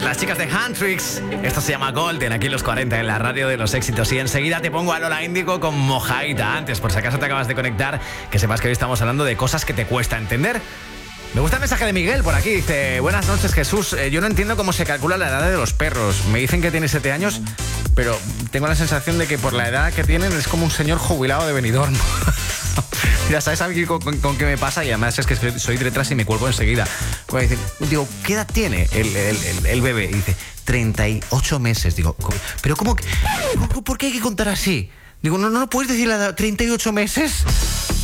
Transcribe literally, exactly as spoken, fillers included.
las chicas de Handtricks. Esto se llama Golden, aquí en los cuarenta, en la radio de los éxitos. Y enseguida te pongo a Lola Índigo con Mojaita. Antes, por si acaso te acabas de conectar, que sepas que hoy estamos hablando de cosas que te cuesta entender. Me gusta el mensaje de Miguel por aquí. Dice: buenas noches, Jesús. Eh, yo no entiendo cómo se calcula la edad de los perros. Me dicen que tiene siete años, pero tengo la sensación de que por la edad que tienen es como un señor jubilado de Benidorm. Mira, ¿sabes a mí con, con, con qué me pasa? Y además es que soy detrás y me cuelgo enseguida. Pues dice, digo, ¿qué edad tiene el, el, el, el bebé? Y dice, treinta y ocho meses. Digo, ¿pero cómo que, por qué hay que contar así? Digo, no, no, no puedes decir la edad, treinta y ocho meses.